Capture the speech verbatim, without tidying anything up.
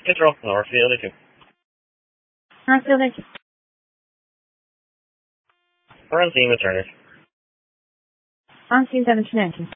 Control, Northfield two. Northfield two. We're on scene with Turner. On scene seven Shenanigans.